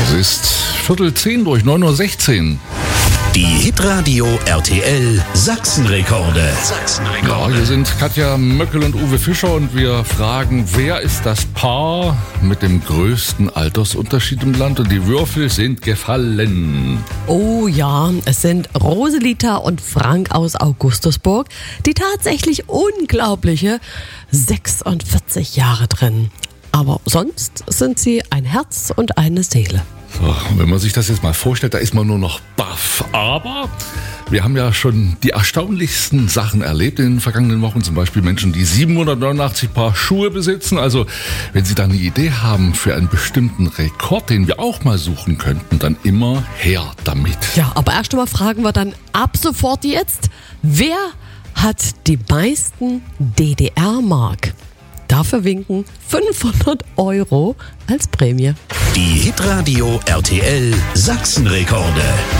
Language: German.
Es ist 9:15 durch 9:16 Uhr. Die Hitradio RTL Sachsenrekorde. Ja, hier sind Katja Möckel und Uwe Fischer und wir fragen, wer ist das Paar mit dem größten Altersunterschied im Land? Und die Würfel sind gefallen. Oh ja, es sind Roselita und Frank aus Augustusburg, die tatsächlich unglaubliche 46 Jahre drin. Aber sonst sind sie ein Herz und eine Seele. So, wenn man sich das jetzt mal vorstellt, da ist man nur noch baff. Aber wir haben ja schon die erstaunlichsten Sachen erlebt in den vergangenen Wochen. Zum Beispiel Menschen, die 789 Paar Schuhe besitzen. Also wenn Sie da eine Idee haben für einen bestimmten Rekord, den wir auch mal suchen könnten, dann immer her damit. Ja, aber erst einmal fragen wir dann ab sofort jetzt, wer hat die meisten DDR-Mark? Dafür winken 500 € als Prämie. Die Hitradio RTL Sachsenrekorde.